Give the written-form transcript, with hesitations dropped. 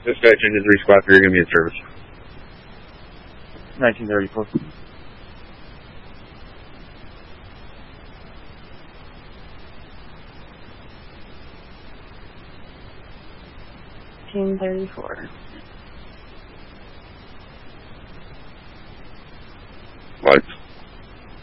Dispatch engine 3 squad 3, give me a service. 1934. $19.34.